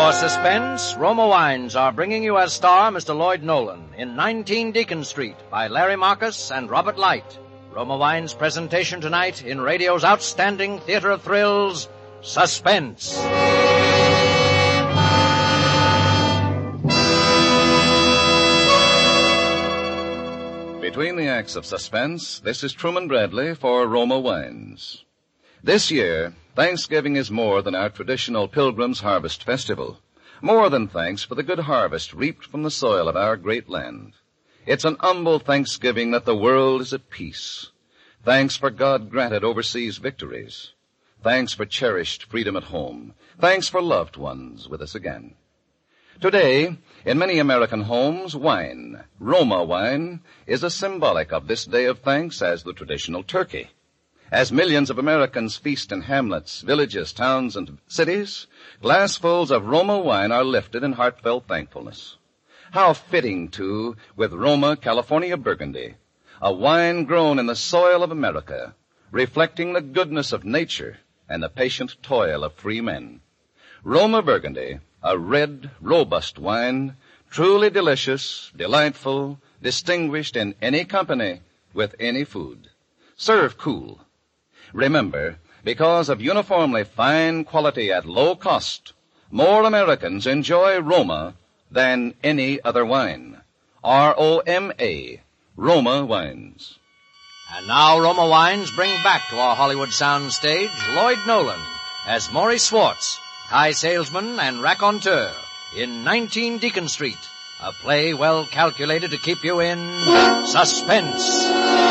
For Suspense, Roma Wines are bringing you as star Mr. Lloyd Nolan in 19 Deacon Street by Larry Marcus and Robert Light. Roma Wines' presentation tonight in radio's outstanding theater of thrills, Suspense. Between the acts of Suspense, this is Truman Bradley for Roma Wines. This year, Thanksgiving is more than our traditional Pilgrim's Harvest Festival, more than thanks for the good harvest reaped from the soil of our great land. It's an humble thanksgiving that the world is at peace. Thanks for God-granted overseas victories. Thanks for cherished freedom at home. Thanks for loved ones with us again. Today, in many American homes, wine, Roma wine, is as symbolic of this day of thanks as the traditional turkey. As millions of Americans feast in hamlets, villages, towns, and cities, glassfuls of Roma wine are lifted in heartfelt thankfulness. How fitting, too, with Roma California Burgundy, a wine grown in the soil of America, reflecting the goodness of nature and the patient toil of free men. Roma Burgundy, a red, robust wine, truly delicious, delightful, distinguished in any company, with any food. Serve cool. Remember, because of uniformly fine quality at low cost, more Americans enjoy Roma than any other wine. R-O-M-A, Roma Wines. And now Roma Wines bring back to our Hollywood sound stage Lloyd Nolan as Maurice Swartz, Thai salesman and raconteur in 19 Deacon Street, a play well calculated to keep you in suspense.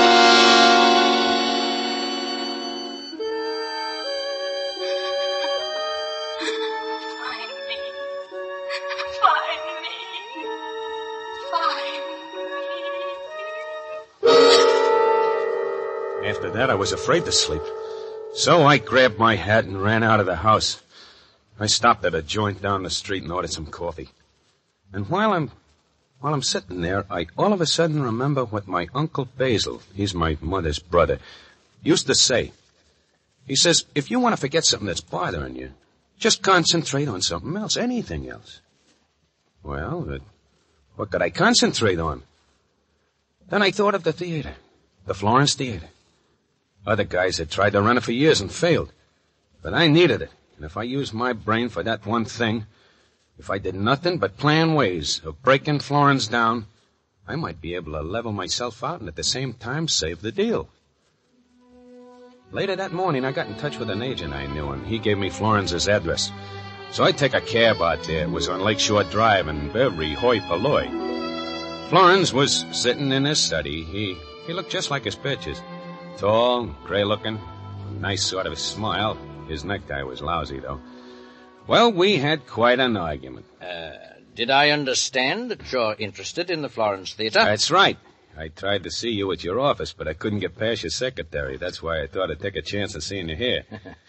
After that, I was afraid to sleep. So I grabbed my hat and ran out of the house. I stopped at a joint down the street and ordered some coffee. And while I'm sitting there, I all of a sudden remember what my Uncle Basil, he's my mother's brother, used to say. He says, if you want to forget something that's bothering you, just concentrate on something else, anything else. Well, what could I concentrate on? Then I thought of the theater, the Florence Theater. Other guys had tried to run it for years and failed. But I needed it. And if I used my brain for that one thing, if I did nothing but plan ways of breaking Florence down, I might be able to level myself out and at the same time save the deal. Later that morning, I got in touch with an agent I knew, and he gave me Florence's address. So I take a cab out there. It was on Lakeshore Drive in very hoi polloi. Florence was sitting in his study. He looked just like his pictures. Tall, gray-looking, a nice sort of a smile. His necktie was lousy, though. Well, we had quite an argument. Did I understand that you're interested in the Florence Theater? That's right. I tried to see you at your office, but I couldn't get past your secretary. That's why I thought I'd take a chance of seeing you here.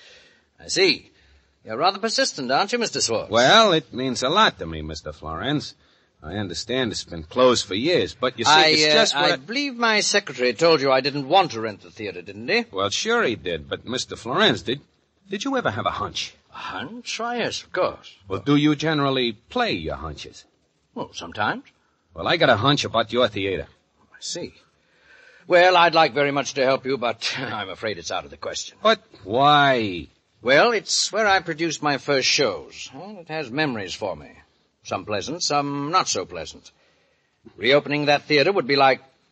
I see. You're rather persistent, aren't you, Mr. Swartz? Well, it means a lot to me, Mr. Florence. I understand it's been closed for years, but you see, it's just what I believe my secretary told you I didn't want to rent the theater, didn't he? Well, sure he did, but Mr. Florence, did you ever have a hunch? A hunch? Why, yes, of course. Well, do you generally play your hunches? Well, sometimes. Well, I got a hunch about your theater. I see. Well, I'd like very much to help you, but I'm afraid it's out of the question. But why? Well, it's where I produced my first shows. Well, it has memories for me. Some pleasant, some not so pleasant. Reopening that theater would be like